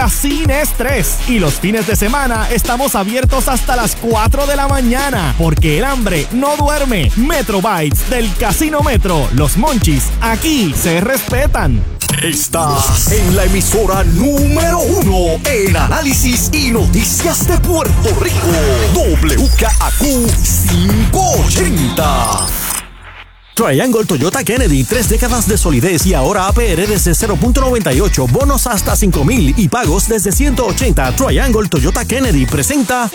sin estrés. Y los fines de semana estamos abiertos hasta las 4 de la mañana, porque el hambre no duerme. Metro Bites del Casino Metro, Los Monchis, aquí se respetan. Estás en la emisora número 1 en análisis y noticias de Puerto Rico. WKAQ 580. Triangle Toyota Kennedy, 3 décadas de solidez y ahora APR desde 0.98, bonos hasta 5,000 y pagos desde 180. Triangle Toyota Kennedy presenta...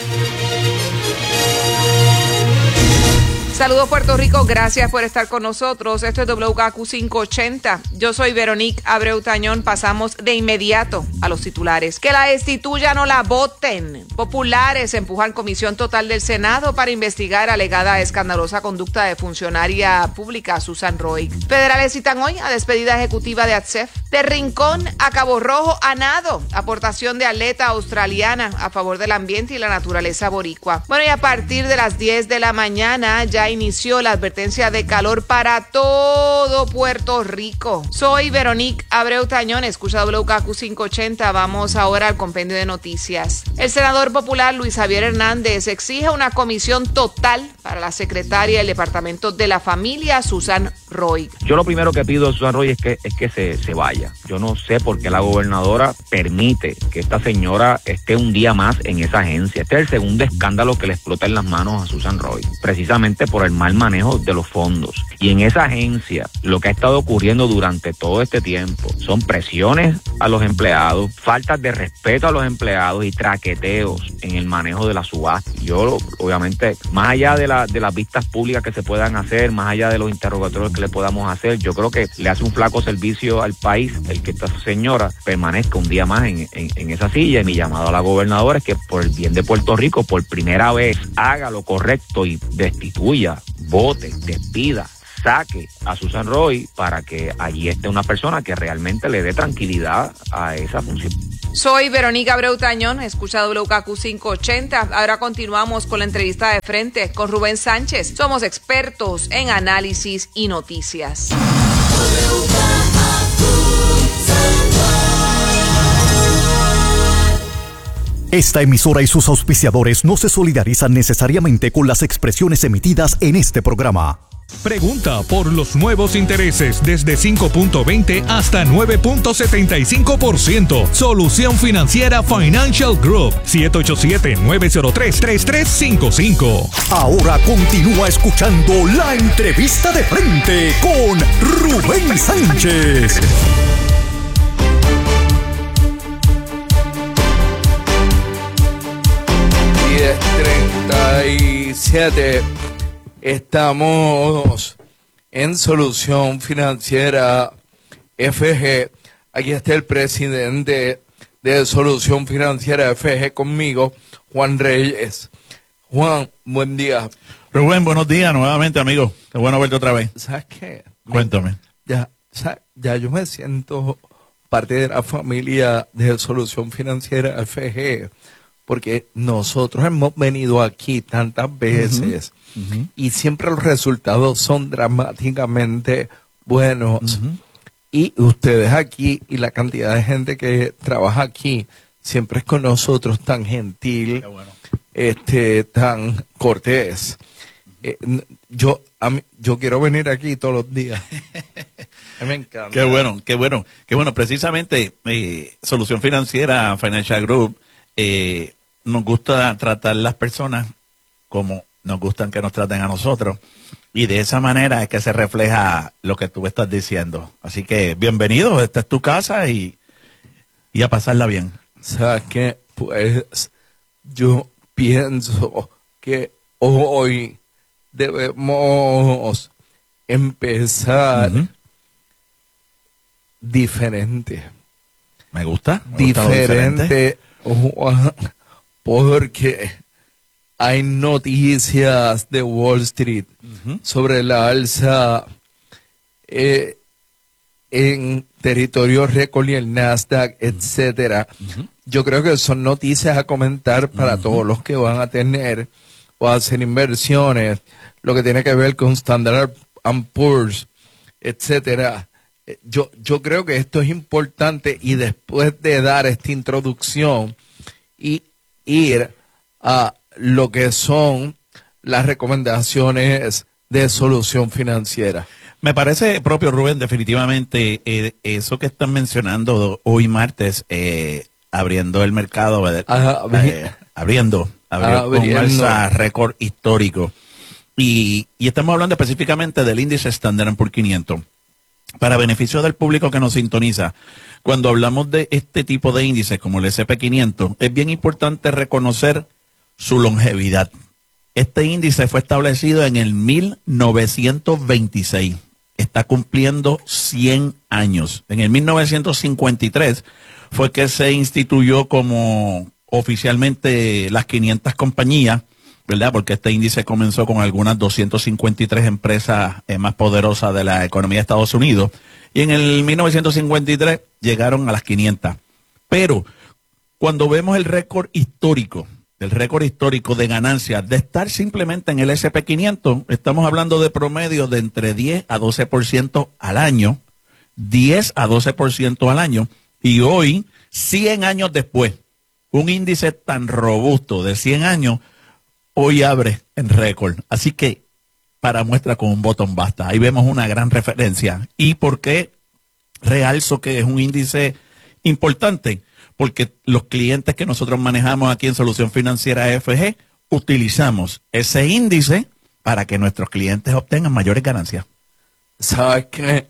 Saludos Puerto Rico, gracias por estar con nosotros. Esto es WKQ 580. Yo soy Veronique Abreu Tañón. Pasamos de inmediato a los titulares. Que la destituyan o la voten. Populares empujan Comisión Total del Senado para investigar alegada escandalosa conducta de funcionaria pública Susan Roy. Federales citan hoy a despedida ejecutiva de ATSEF. De Rincón a Cabo Rojo a nado. Aportación de atleta australiana a favor del ambiente y la naturaleza boricua. Bueno, y a partir de las 10 de la mañana ya inició la advertencia de calor para todo Puerto Rico. Soy Veronique Abreu Tañón, escucha WKQ 580. Vamos ahora al compendio de noticias. El senador popular Luis Javier Hernández exige una comisión total para la secretaria del Departamento de la Familia, Susan Roy. Yo lo primero que pido de Susan Roy es que se vaya. Yo no sé por qué la gobernadora permite que esta señora esté un día más en esa agencia. Este es el segundo escándalo que le explota en las manos a Susan Roy, precisamente por el mal manejo de los fondos. Y en esa agencia, lo que ha estado ocurriendo durante todo este tiempo son presiones a los empleados, faltas de respeto a los empleados y traqueteos en el manejo de la subasta. Yo, obviamente, más allá de las vistas públicas que se puedan hacer, más allá de los interrogatorios que le podamos hacer, yo creo que le hace un flaco servicio al país el que esta señora permanezca un día más en esa silla. Y mi llamado a la gobernadora es que por el bien de Puerto Rico, por primera vez, haga lo correcto y destituya, vote, despida, saque a Susan Roy para que allí esté una persona que realmente le dé tranquilidad a esa función. Soy Verónica Abreu Tañón, escucha WKQ 580. Ahora continuamos con la entrevista de frente con Rubén Sánchez. Somos expertos en análisis y noticias. Esta emisora y sus auspiciadores no se solidarizan necesariamente con las expresiones emitidas en este programa. Pregunta por los nuevos intereses desde 5.20 hasta 9.75%. Solución Financiera Financial Group. 787-903-3355. Ahora continúa escuchando la entrevista de frente con Rubén Sánchez. 10:37. Estamos en Solución Financiera FG. Aquí está el presidente de Solución Financiera FG conmigo, Juan Reyes. Juan, buen día. Rubén, buenos días nuevamente, amigo. Qué bueno verte otra vez. ¿Sabes qué? Cuéntame. Ya yo me siento parte de la familia de Solución Financiera FG, porque nosotros hemos venido aquí tantas veces y siempre los resultados son dramáticamente buenos. Y ustedes aquí y la cantidad de gente que trabaja aquí siempre es con nosotros tan gentil, tan cortés. Yo quiero venir aquí todos los días. Me encanta. Qué bueno. Precisamente Solución Financiera Financial Group nos gusta tratar las personas como nos gustan que nos traten a nosotros, y de esa manera es que se refleja lo que tú estás diciendo. Así que bienvenido, esta es tu casa y a pasarla bien. ¿Sabes qué? Pues yo pienso que hoy debemos empezar diferente. Me gusta diferente. Porque hay noticias de Wall Street sobre la alza en territorio récord y el Nasdaq, etcétera. Yo creo que son noticias a comentar para todos los que van a tener o a hacer inversiones, lo que tiene que ver con Standard & Poor's, etcétera. yo creo que esto es importante y después de dar esta introducción y ir a lo que son las recomendaciones de Solución Financiera. Me parece propio, Rubén, definitivamente eso que están mencionando hoy martes, abriendo el mercado, abriendo con alza récord histórico. Y estamos hablando específicamente del índice Standard & Poor's 500. Para beneficio del público que nos sintoniza, cuando hablamos de este tipo de índices como el SP500, es bien importante reconocer su longevidad. Este índice fue establecido en el 1926. Está cumpliendo 100 años. En el 1953 fue que se instituyó como oficialmente las 500 compañías, ¿verdad? Porque este índice comenzó con algunas 253 empresas más poderosas de la economía de Estados Unidos. Y en el 1953 llegaron a las 500. Pero cuando vemos el récord histórico de ganancias, de estar simplemente en el SP500, estamos hablando de promedio de entre 10 a 12% al año. 10 a 12% al año. Y hoy, 100 años después, un índice tan robusto de 100 años, hoy abre en récord. Así que para muestra con un botón basta. Ahí vemos una gran referencia. ¿Y por qué realzo que es un índice importante? Porque los clientes que nosotros manejamos aquí en Solución Financiera FG utilizamos ese índice para que nuestros clientes obtengan mayores ganancias. ¿Sabes qué?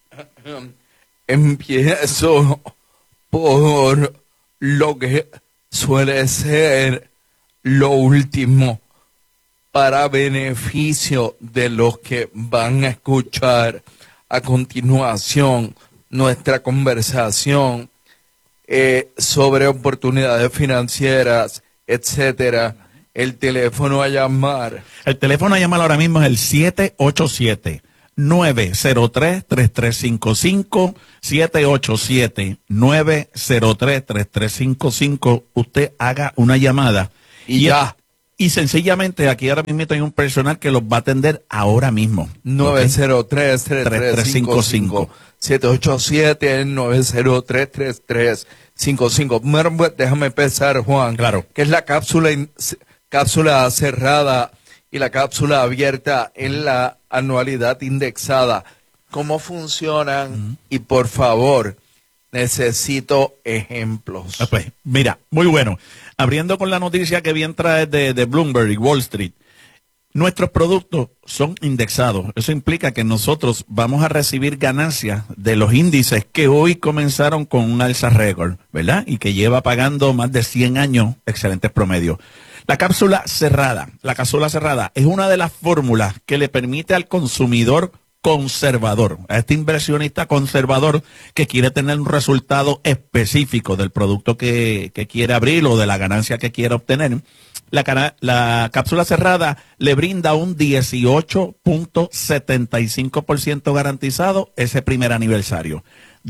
Empiezo por lo que suele ser lo último para beneficio de los que van a escuchar a continuación nuestra conversación sobre oportunidades financieras, etcétera. El teléfono a llamar. El teléfono a llamar ahora mismo es el 787-903-3355, 787-903-3355. Usted haga una llamada. Y ya. Y sencillamente aquí ahora mismo hay un personal que los va a atender ahora mismo. 903-3355. 787-903-3355. Bueno, déjame empezar, Juan. Claro. Que es la cápsula cerrada y la cápsula abierta en la anualidad indexada. ¿Cómo funcionan? Y por favor, necesito ejemplos. Pues, mira, muy bueno. Abriendo con la noticia que bien trae de Bloomberg y Wall Street. Nuestros productos son indexados. Eso implica que nosotros vamos a recibir ganancias de los índices que hoy comenzaron con un alza récord, ¿verdad? Y que lleva pagando más de 100 años excelentes promedios. La cápsula cerrada es una de las fórmulas que le permite al consumidor conservador, a este inversionista conservador que quiere tener un resultado específico del producto que quiere abrir o de la ganancia que quiere obtener. La cápsula cerrada le brinda un 18.75% garantizado ese primer aniversario.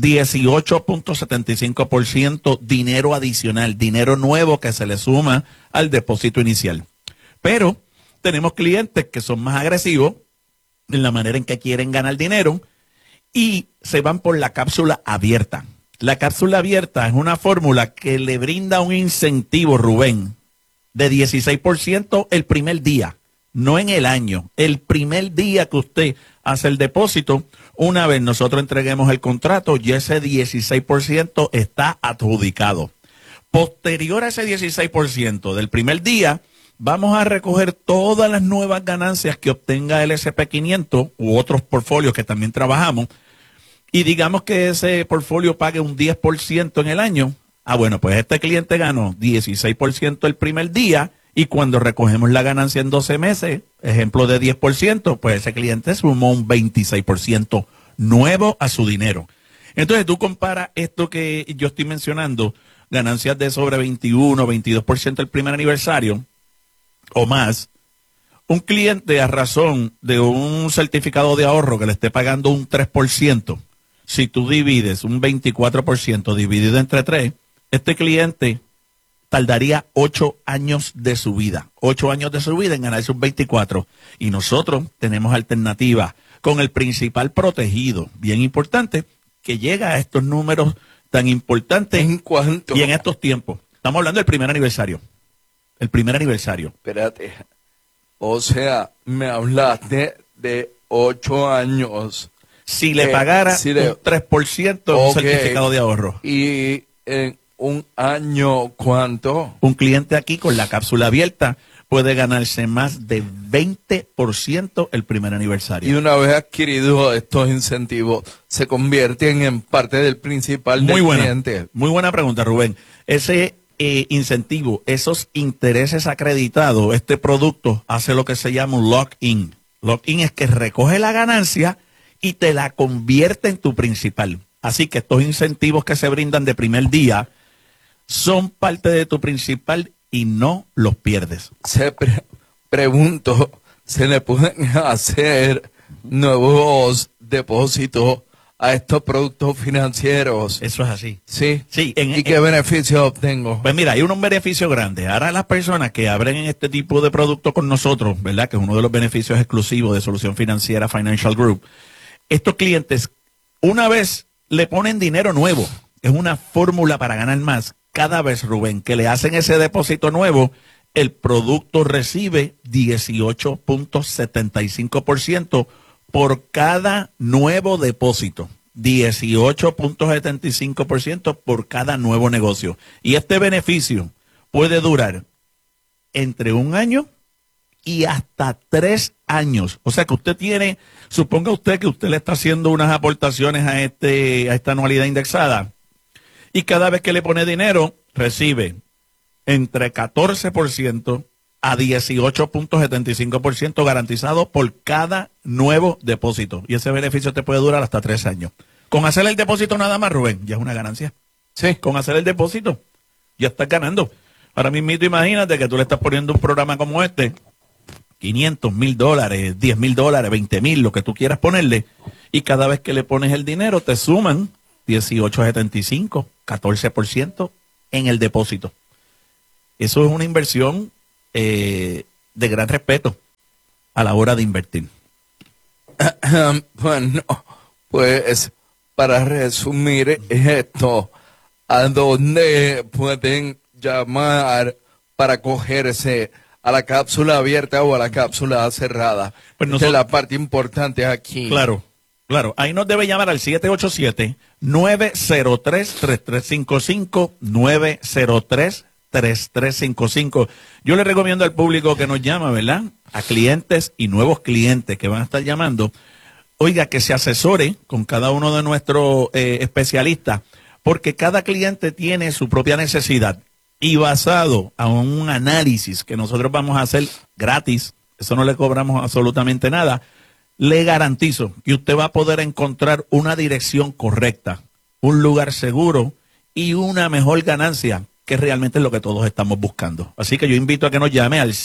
18.75% dinero adicional, dinero nuevo que se le suma al depósito inicial. Pero tenemos clientes que son más agresivos en la manera en que quieren ganar dinero y se van por la cápsula abierta. La cápsula abierta es una fórmula que le brinda un incentivo, Rubén, de 16% el primer día, no en el año. El primer día que usted hace el depósito, una vez nosotros entreguemos el contrato, ya ese 16% está adjudicado. Posterior a ese 16% del primer día, vamos a recoger todas las nuevas ganancias que obtenga el SP500 u otros portfolios que también trabajamos, y digamos que ese portfolio pague un 10% en el año. Bueno, pues este cliente ganó 16% el primer día, y cuando recogemos la ganancia en 12 meses, ejemplo de 10%, pues ese cliente sumó un 26% nuevo a su dinero. Entonces tú comparas esto que yo estoy mencionando, ganancias de sobre 21, 22% el primer aniversario o más, un cliente a razón de un certificado de ahorro que le esté pagando un 3%, si tú divides un 24% dividido entre 3, este cliente tardaría 8 años de su vida. 8 años de su vida en ganarse un 24. Y nosotros tenemos alternativas con el principal protegido, bien importante, que llega a estos números tan importantes ¿En cuánto? y en estos tiempos. Estamos hablando del primer aniversario. El primer aniversario. Espérate. O sea, me hablaste de 8 años. Si le pagara si le- un 3% un Ok. certificado de ahorro. Y en un año, ¿cuánto? Un cliente aquí con la cápsula abierta puede ganarse más de 20% el primer Y aniversario. una vez adquiridos estos incentivos, se convierten en parte del principal del cliente. Muy buena pregunta, Rubén. Ese incentivo, esos intereses acreditados, este producto hace lo que se llama un lock-in. Lock-in es que recoge la ganancia y te la convierte en tu principal. Así que estos incentivos que se brindan de primer día son parte de tu principal y no los pierdes. Pregunto, ¿se le pueden hacer nuevos depósitos a estos productos financieros? Eso es así. Sí. Sí, ¿Y qué beneficios obtengo? Pues mira, hay un beneficio grande. Ahora las personas que abren este tipo de producto con nosotros, ¿verdad? Que es uno de los beneficios exclusivos de Solución Financiera Financial Group. Estos clientes, una vez le ponen dinero nuevo, es una fórmula para ganar más. Cada vez, Rubén, que le hacen ese depósito nuevo, el producto recibe 18.75% por cada nuevo depósito. 18.75% por cada nuevo negocio. Y este beneficio puede durar entre 1 año y hasta 3 años. O sea que usted tiene, suponga usted que usted le está haciendo unas aportaciones a esta anualidad indexada y cada vez que le pone dinero recibe entre 14% a 18.75% garantizado por cada nuevo depósito. Y ese beneficio te puede durar hasta 3 años. Con hacer el depósito nada más, Rubén, ya es una ganancia. Sí. Con hacer el depósito, ya estás ganando. Ahora mismo imagínate que tú le estás poniendo un programa como este, 500, $1,000, $10,000, $20,000, lo que tú quieras ponerle, y cada vez que le pones el dinero te suman 18.75, 14% en el depósito. Eso es una inversión de gran respeto a la hora de invertir. Bueno, pues para resumir esto, ¿a dónde pueden llamar para cogerse a la cápsula abierta o a la cápsula cerrada? Pues Esta es la parte importante aquí. Claro. Ahí nos debe llamar al 787-903-3355, 903-3355. Yo le recomiendo al público que nos llama, ¿verdad? A clientes y nuevos clientes que van a estar llamando. Oiga, que se asesore con cada uno de nuestros especialistas, porque cada cliente tiene su propia necesidad. Y basado a un análisis que nosotros vamos a hacer gratis, eso no le cobramos absolutamente nada, le garantizo que usted va a poder encontrar una dirección correcta, un lugar seguro y una mejor ganancia, que realmente es lo que todos estamos buscando. Así que yo invito a que nos llame al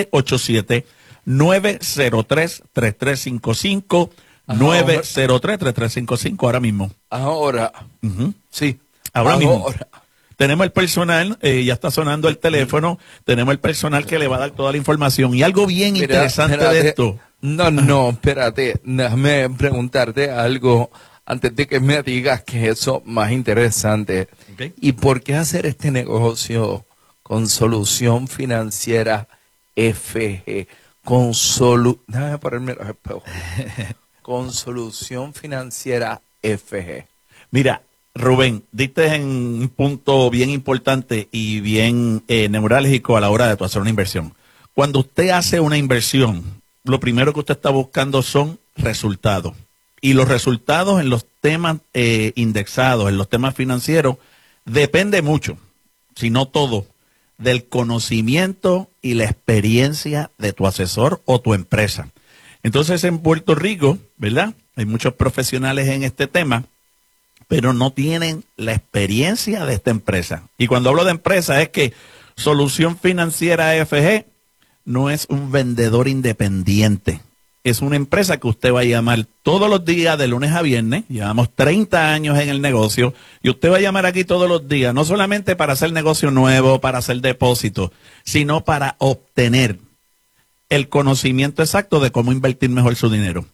787-903-3355, 903-3355 ahora mismo. Ahora, sí. Ahora mismo. Tenemos el personal, ya está sonando el teléfono, tenemos el personal que le va a dar toda la información. Y algo bien interesante de esto. No, espérate, déjame preguntarte algo antes de que me digas que eso más interesante. Okay. ¿Y por qué hacer este negocio con Solución Financiera FG? Déjame ponerme los espejos. Con Solución Financiera FG. Mira, Rubén, diste en un punto bien importante y bien neurálgico a la hora de tu hacer una inversión. Cuando usted hace una inversión, lo primero que usted está buscando son resultados. Y los resultados en los temas indexados, en los temas financieros, depende mucho, si no todo, del conocimiento y la experiencia de tu asesor o tu empresa. Entonces, en Puerto Rico, ¿verdad? Hay muchos profesionales en este tema, pero no tienen la experiencia de esta empresa. Y cuando hablo de empresa es que Solución Financiera FG no es un vendedor independiente. Es una empresa que usted va a llamar todos los días de lunes a viernes. Llevamos 30 años en el negocio y usted va a llamar aquí todos los días, no solamente para hacer negocio nuevo, para hacer depósito, sino para obtener el conocimiento exacto de cómo invertir mejor su dinero.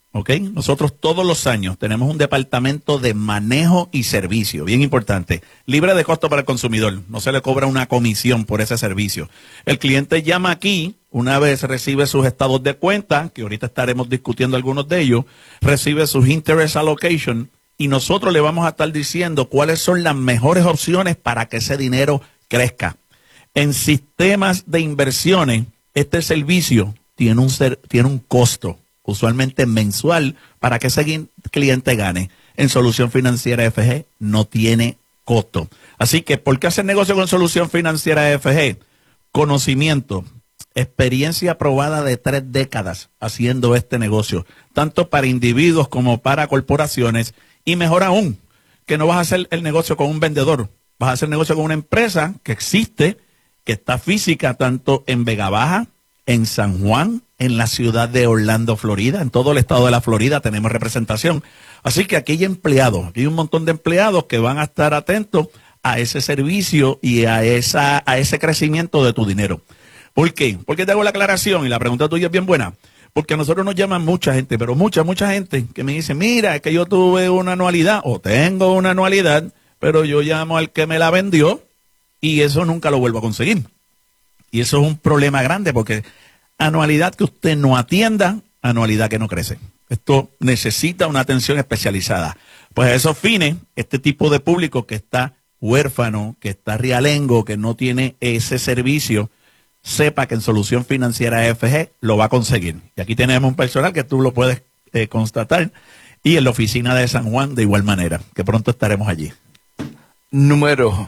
¿ok? Nosotros todos los años tenemos un departamento de manejo y servicio, bien importante, libre de costo para el consumidor. No se le cobra una comisión por ese servicio. El cliente llama aquí, una vez recibe sus estados de cuenta, que ahorita estaremos discutiendo algunos de ellos, recibe sus interest allocation, y nosotros le vamos a estar diciendo cuáles son las mejores opciones para que ese dinero crezca. En sistemas de inversiones, este servicio tiene un costo, usualmente mensual, para que ese cliente gane. En Solución Financiera FG no tiene costo. Así que, ¿por qué hacer negocio con Solución Financiera FG? Conocimiento, experiencia probada de 3 décadas haciendo este negocio, tanto para individuos como para corporaciones. Y mejor aún, que no vas a hacer el negocio con un vendedor, vas a hacer negocio con una empresa que existe, que está física tanto en Vega Baja, en San Juan, en la ciudad de Orlando, Florida, en todo el estado de la Florida tenemos representación. Así que aquí hay empleados, aquí hay un montón de empleados que van a estar atentos a ese servicio y a ese crecimiento de tu dinero. ¿Por qué? Porque te hago la aclaración y la pregunta tuya es bien buena. Porque a nosotros nos llaman mucha gente, pero mucha gente que me dice, mira, es que yo tuve una anualidad o tengo una anualidad, pero yo llamo al que me la vendió y eso nunca lo vuelvo a conseguir. Y eso es un problema grande porque anualidad que usted no atienda, anualidad que no crece. Esto necesita una atención especializada. Pues a esos fines, este tipo de público que está huérfano, que está realengo, que no tiene ese servicio, sepa que en Solución Financiera FG lo va a conseguir. Y aquí tenemos un personal que tú lo puedes constatar. Y en la oficina de San Juan de igual manera, que pronto estaremos allí. Número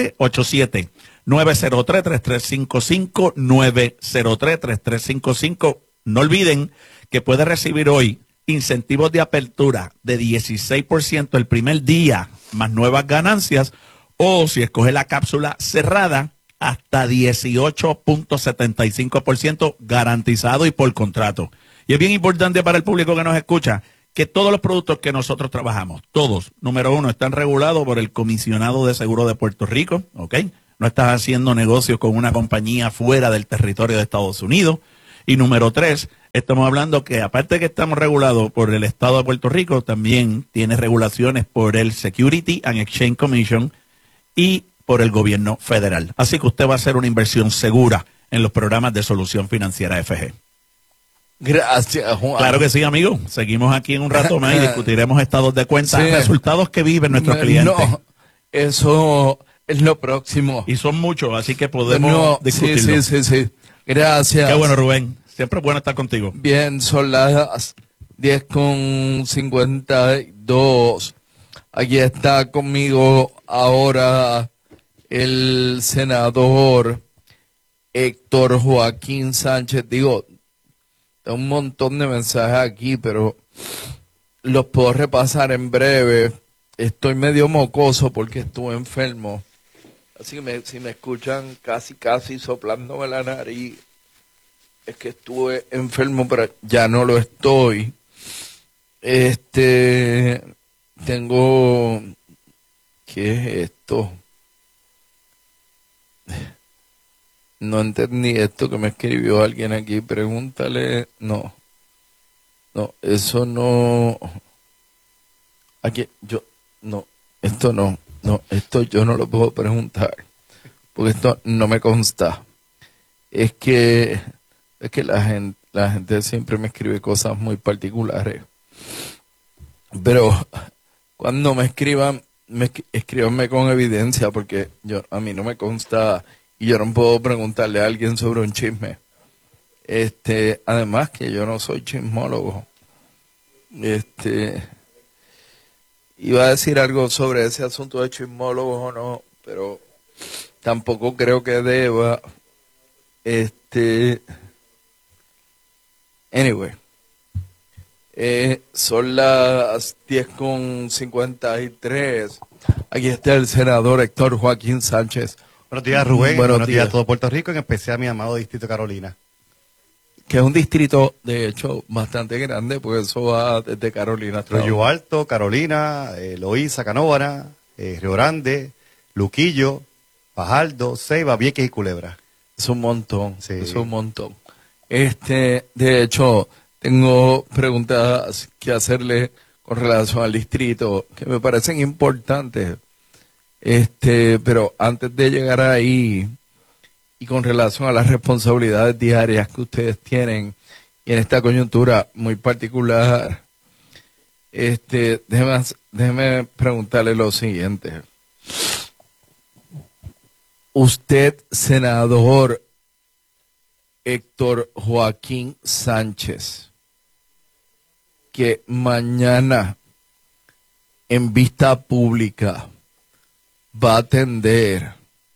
787-903-3355, 903-3355. No olviden que puede recibir hoy incentivos de apertura de 16% el primer día, más nuevas ganancias, o si escoge la cápsula cerrada, hasta 18.75% garantizado y por contrato. Y es bien importante para el público que nos escucha que todos los productos que nosotros trabajamos, todos, número 1, están regulados por el Comisionado de Seguro de Puerto Rico, ¿ok? No estás haciendo negocios con una compañía fuera del territorio de Estados Unidos. Y número 3, estamos hablando que aparte de que estamos regulados por el Estado de Puerto Rico, también tiene regulaciones por el Security and Exchange Commission y por el gobierno federal. Así que usted va a hacer una inversión segura en los programas de Solución Financiera FG. Gracias, Juan. Claro que sí, amigo. Seguimos aquí en un rato más y discutiremos estados de cuenta, sí, resultados que viven nuestros clientes. No, eso es lo próximo. Y son muchos, así que podemos discutirlo. Sí. Gracias. Qué bueno, Rubén. Siempre es bueno estar contigo. Bien, son las 10:52. Aquí está conmigo ahora el senador Héctor Joaquín Sánchez. Digo, un montón de mensajes aquí, pero los puedo repasar en breve. Estoy medio mocoso porque estuve enfermo. Así que si me escuchan casi soplándome la nariz, es que estuve enfermo, pero ya no lo estoy. Tengo... ¿Qué es esto? No entendí esto que me escribió alguien aquí. Pregúntale. No, eso no. Aquí, esto no. No, esto yo no lo puedo preguntar. Porque esto no me consta. Es que la gente siempre me escribe cosas muy particulares. Pero cuando me escriban, escríbanme con evidencia, porque a mí no me consta y yo no puedo preguntarle a alguien sobre un chisme. Además que yo no soy chismólogo. Iba a decir algo sobre ese asunto de chismólogos o no, pero tampoco creo que deba. Anyway. Son las 10:53. Aquí está el senador Héctor Joaquín Sánchez. Buenos días, Rubén. Buenos días a todo Puerto Rico, en especial a mi amado Distrito Carolina. Que es un distrito, de hecho, bastante grande, porque eso va desde Carolina hasta Arroyo Alto, Carolina, Loíza, Canóvana, Río Grande, Luquillo, Fajardo, Ceiba, Vieques y Culebra. Es un montón, sí. Es un montón. De hecho, Tengo preguntas que hacerle con relación al distrito que me parecen importantes. Pero antes de llegar ahí y con relación a las responsabilidades diarias que ustedes tienen y en esta coyuntura muy particular, déjeme preguntarle lo siguiente. Usted, senador Héctor Joaquín Sánchez, que mañana en vista pública va a atender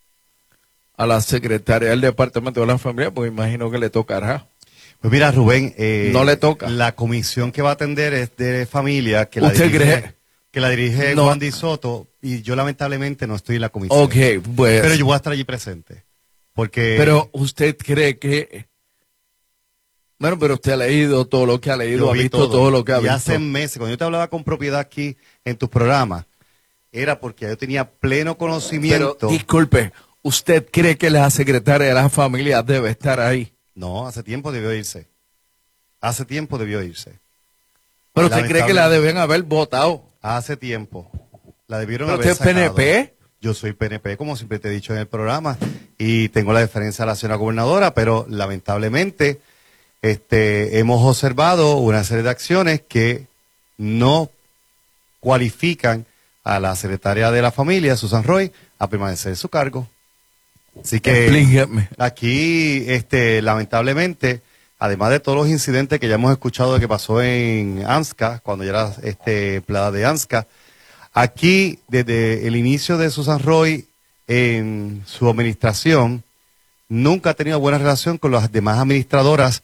a la secretaria del Departamento de la Familia, pues imagino que le tocará. Pues mira, Rubén, no le toca. La comisión que va a atender es de familia, que la dirige No. Juan Di Soto, y yo lamentablemente no estoy en la comisión. Ok, pues. Pero yo voy a estar allí presente. Porque Pero usted cree que... Bueno, pero usted ha leído todo lo que ha leído, yo ha vi visto todo lo que ha y visto. hace meses, cuando yo te hablaba con propiedad aquí en tus programas, era porque yo tenía pleno conocimiento. Pero, disculpe, ¿usted cree que la secretaria de la familia debe estar ahí? No, hace tiempo debió irse. Hace tiempo debió irse. ¿Pero usted cree que la deben haber votado? Hace tiempo. La debieron ¿Pero haber usted es sacado. PNP? Yo soy PNP, como siempre te he dicho en el programa, y tengo la deferencia a la señora gobernadora, pero lamentablemente hemos observado una serie de acciones que no cualifican a la secretaria de la familia, Susan Roy, a permanecer en su cargo. Así que Explíqueme. aquí, lamentablemente, además de todos los incidentes que ya hemos escuchado de que pasó en ANSCA, cuando ya era empleada de ANSCA, aquí, desde el inicio de Susan Roy en su administración, nunca ha tenido buena relación con las demás administradoras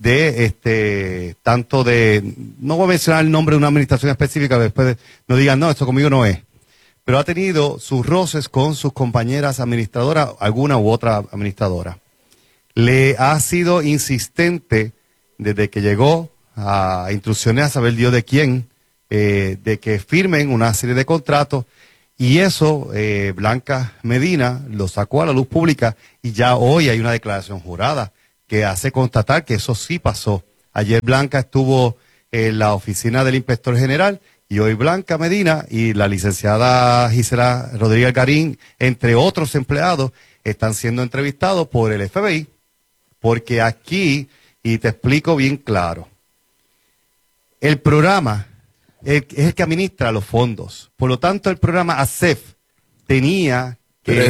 de tanto de, no voy a mencionar el nombre de una administración específica, después no digan, no, esto conmigo no es, pero ha tenido sus roces con sus compañeras administradoras, alguna u otra administradora. Le ha sido insistente desde que llegó a instrucciones a saber Dios de quién, de que firmen una serie de contratos, y eso Blanca Medina lo sacó a la luz pública, y ya hoy hay una declaración jurada que hace constatar que eso sí pasó. Ayer Blanca estuvo en la oficina del inspector general, y hoy Blanca Medina y la licenciada Gisela Rodríguez Garín, entre otros empleados, están siendo entrevistados por el FBI, porque aquí, y te explico bien claro, el programa es el que administra los fondos. Por lo tanto, el programa ASEF tenía que...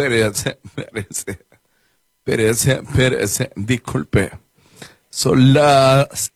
Espérese, disculpe. Son las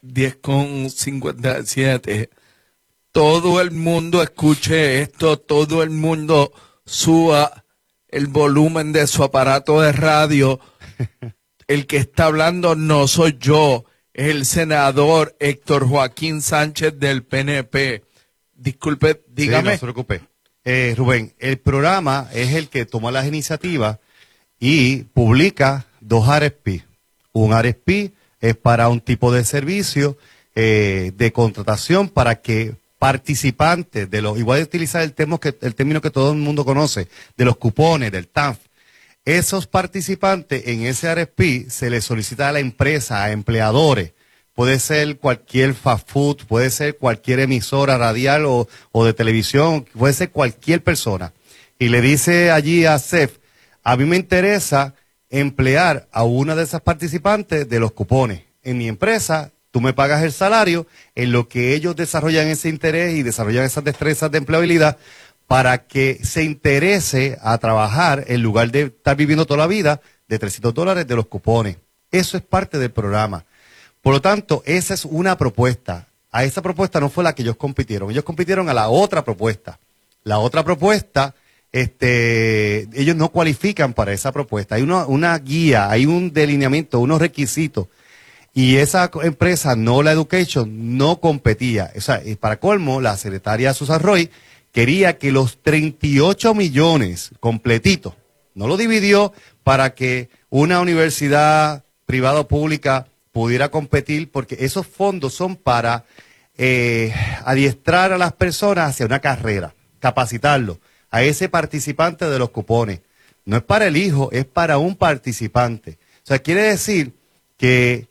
10:57. Todo el mundo escuche esto, todo el mundo suba el volumen de su aparato de radio. El que está hablando no soy yo, es el senador Héctor Joaquín Sánchez del PNP. Disculpe, dígame. Sí, no se preocupe. Rubén, el programa es el que toma las iniciativas y publica 2 RFP. Un RFP es para un tipo de servicio de contratación para que participantes de los, y voy a utilizar el término que todo el mundo conoce, de los cupones, del TANF. Esos participantes en ese RFP se les solicita a la empresa, a empleadores. Puede ser cualquier fast food, puede ser cualquier emisora radial o de televisión, puede ser cualquier persona. Y le dice allí a CEF, a mí me interesa emplear a una de esas participantes de los cupones. En mi empresa, tú me pagas el salario, en lo que ellos desarrollan ese interés y desarrollan esas destrezas de empleabilidad para que se interese a trabajar en lugar de estar viviendo toda la vida de $300 de los cupones. Eso es parte del programa. Por lo tanto, esa es una propuesta. A esa propuesta no fue la que ellos compitieron. Ellos compitieron a la otra propuesta. La otra propuesta, ellos no cualifican para esa propuesta. Hay una guía, hay un delineamiento, unos requisitos. Y esa empresa, Nola Education, no competía. O sea, para colmo, la secretaria Susan Roy quería que los 38 millones completitos, no lo dividió para que una universidad privada o pública pudiera competir, porque esos fondos son para adiestrar a las personas hacia una carrera, capacitarlo a ese participante de los cupones. No es para el hijo, es para un participante. O sea, quiere decir que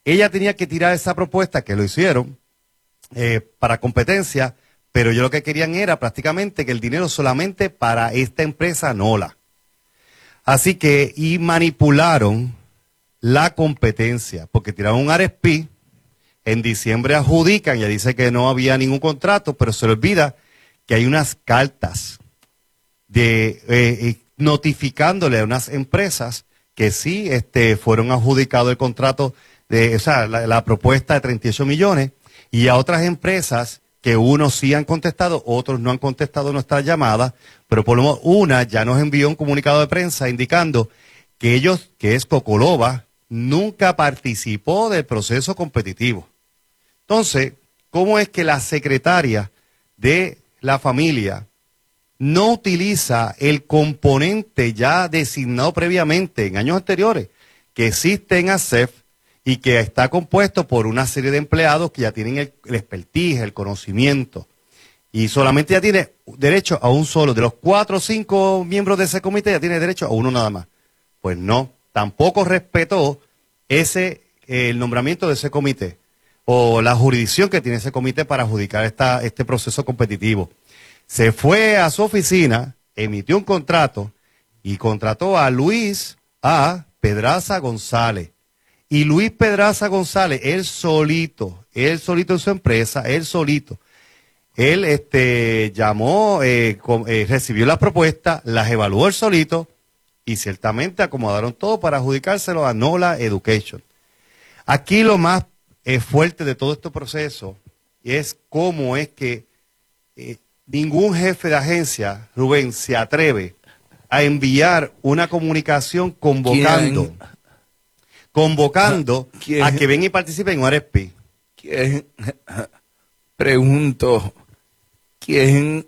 ella tenía que tirar esa propuesta, que lo hicieron, para competencia, pero ellos lo que querían era prácticamente que el dinero solamente para esta empresa Nola. Así que, y manipularon la competencia, porque tiraron un RFP, en diciembre adjudican, ya dice que no había ningún contrato, pero se le olvida que hay unas cartas de notificándole a unas empresas que sí fueron adjudicados el contrato, la propuesta de 38 millones, y a otras empresas que unos sí han contestado, otros no han contestado nuestra llamada, pero por lo menos una ya nos envió un comunicado de prensa indicando que ellos, que es Cocoloba, nunca participó del proceso competitivo. Entonces, ¿cómo es que la secretaria de la familia no utiliza el componente ya designado previamente en años anteriores que existe en ASEF y que está compuesto por una serie de empleados que ya tienen el expertise, el conocimiento, y solamente ya tiene derecho a un solo? De los 4 o 5 miembros de ese comité ya tiene derecho a uno nada más. Pues no, tampoco respetó el nombramiento de ese comité o la jurisdicción que tiene ese comité para adjudicar este proceso competitivo. Se fue a su oficina, emitió un contrato y contrató a Luis A. Pedraza González. Y Luis Pedraza González, él solito en su empresa, él llamó, recibió las propuestas, las evaluó él solito y ciertamente acomodaron todo para adjudicárselo a Nola Education. Aquí lo más fuerte de todo este proceso es cómo es que ningún jefe de agencia, Rubén, se atreve a enviar una comunicación convocando a que vengan y participen en un RFP. Pregunto, ¿quién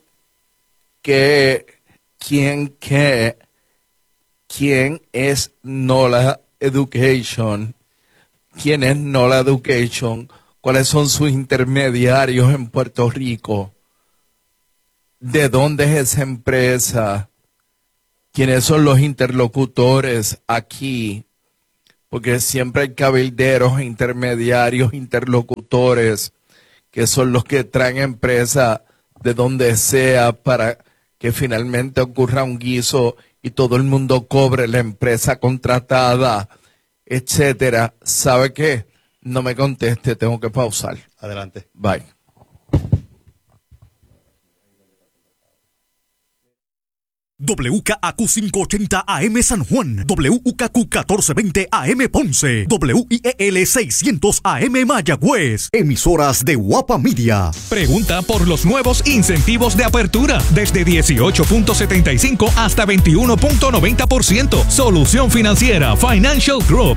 es Nola Education? ¿Quién es Nola Education? ¿Cuáles son sus intermediarios en Puerto Rico? ¿De dónde es esa empresa? ¿Quiénes son los interlocutores aquí? Porque siempre hay cabilderos, intermediarios, interlocutores, que son los que traen empresa de donde sea para que finalmente ocurra un guiso y todo el mundo cobre la empresa contratada, etcétera. ¿Sabe qué? No me conteste, tengo que pausar. Adelante. Bye. WKAQ 580 AM San Juan, WKQ 1420 AM Ponce, WIEL 600 AM Mayagüez, emisoras de Guapa Media. Pregunta por los nuevos incentivos de apertura, desde 18.75 hasta 21.90%. Solución Financiera Financial Group,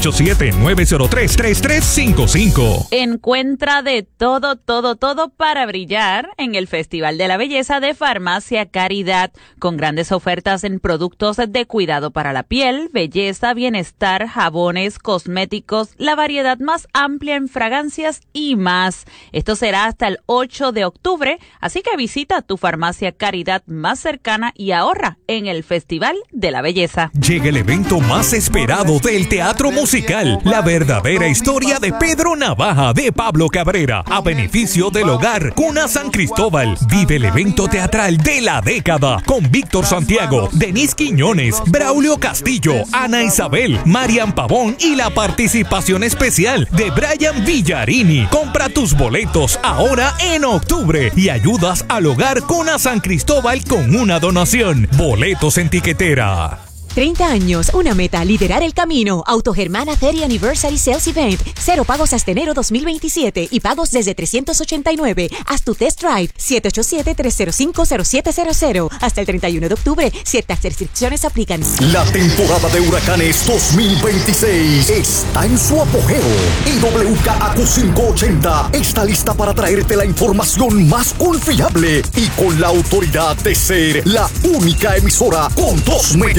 787-903-3355. Encuentra de todo para brillar en el Festival de la Belleza de Farmacia Caridad, con grandes ofertas en productos de cuidado para la piel, belleza, bienestar, jabones, cosméticos, la variedad más amplia en fragancias y más. Esto será hasta el 8 de octubre, así que visita tu farmacia Caridad más cercana y ahorra en el Festival de la Belleza. Llega el evento más esperado del teatro musical, la verdadera historia de Pedro Navaja de Pablo Cabrera, a beneficio del hogar Cuna San Cristóbal. Vive el evento teatral de la década con Víctor Santiago, Denise Quiñones, Braulio Castillo, Ana Isabel, Marian Pavón y la participación especial de Brian Villarini. Compra tus boletos ahora en octubre y ayudas al hogar Cuna San Cristóbal con una donación. Boletos en tiquetera. 30 años, una meta, liderar el camino. Autogermana 30 Anniversary Sales Event. 0 pagos hasta enero 2027 y pagos desde 389. Haz tu test drive. 787-305-0700. Hasta el 31 de octubre. Ciertas restricciones aplican. La temporada de huracanes 2026 está en su apogeo. Y WKAQ 580 está lista para traerte la información más confiable y con la autoridad de ser la única emisora con 2 meteorólogos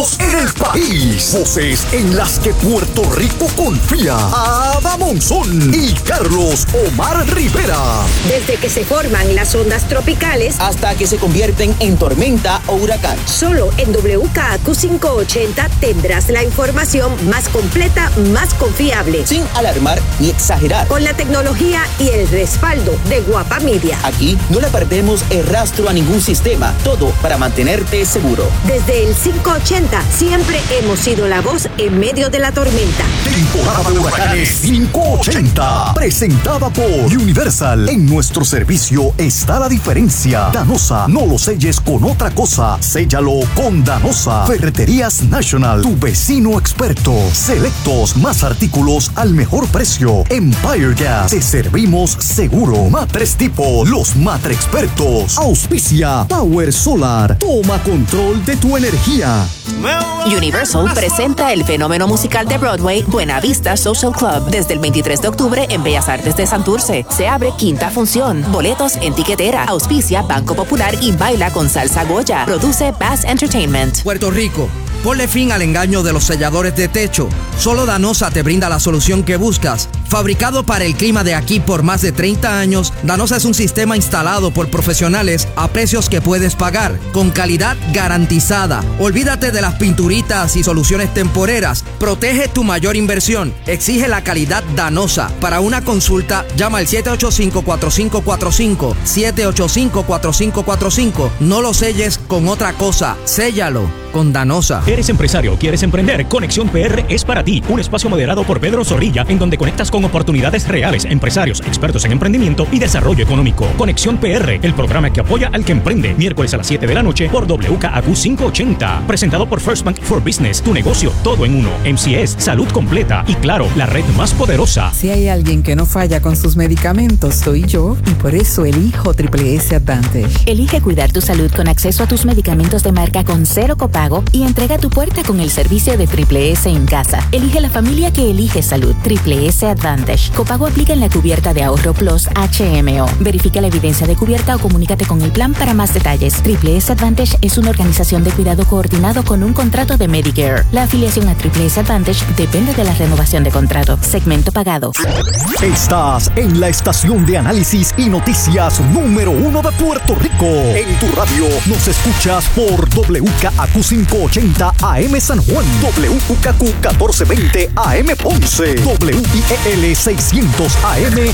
únicos en el país. Voces en las que Puerto Rico confía. Ada Monzón y Carlos Omar Rivera. Desde que se forman las ondas tropicales hasta que se convierten en tormenta o huracán. Solo en WKAQ 580 tendrás la información más completa, más confiable. Sin alarmar ni exagerar. Con la tecnología y el respaldo de Guapa Media. Aquí no le perdemos el rastro a ningún sistema. Todo para mantenerte seguro. Desde el 580 siempre hemos sido la voz en medio de la tormenta. Temporada de huracanes 580. Presentada por Universal. En nuestro servicio está la diferencia. Danosa, no lo selles con otra cosa. Séllalo con Danosa. Ferreterías National, tu vecino experto. Selectos, más artículos al mejor precio. Empire Gas, te servimos seguro. Matres Tipo, los Matre Expertos. Auspicia Power Solar. Toma control de tu energía. Universal presenta el fenómeno musical de Broadway Buena Vista Social Club desde el 23 de octubre en Bellas Artes de Santurce. Se abre quinta función. Boletos en tiquetera. Auspicia Banco Popular y baila con Salsa Goya. Produce Bass Entertainment. Puerto Rico. Ponle fin al engaño de los selladores de techo. Solo Danosa te brinda la solución que buscas. Fabricado para el clima de aquí por más de 30 años, Danosa es un sistema instalado por profesionales a precios que puedes pagar, con calidad garantizada. Olvídate de las pinturitas y soluciones temporeras. Protege tu mayor inversión. Exige la calidad Danosa. Para una consulta, llama al 785-4545. 785-4545. No lo selles con otra cosa. Séllalo con Danosa. ¿Eres empresario o quieres emprender? Conexión PR es para ti. Un espacio moderado por Pedro Zorrilla en donde conectas con oportunidades reales, empresarios, expertos en emprendimiento y desarrollo económico. Conexión PR, el programa que apoya al que emprende. Miércoles a las 7 de la noche por WKAQ 580. Presentado por First Bank for Business. Tu negocio, todo en uno. MCS, salud completa y claro, la red más poderosa. Si hay alguien que no falla con sus medicamentos, soy yo, y por eso elijo Triple S Advantage. Elige cuidar tu salud con acceso a tus medicamentos de marca con cero copago y entrega a tu puerta con el servicio de Triple S en casa. Elige la familia que elige salud. Triple S Advantage. Copago aplica en la cubierta de Ahorro Plus HMO. Verifica la evidencia de cubierta o comunícate con el plan para más detalles. Triple S Advantage es una organización de cuidado coordinado con un contrato de Medicare. La afiliación a Triple S Advantage depende de la renovación de contrato. Segmento pagado. Estás en la estación de análisis y noticias número 1 de Puerto Rico. En tu radio nos escuchas por WKAQ 580 AM San Juan, WKQ 1420 AM Ponce, WIEL 600 AM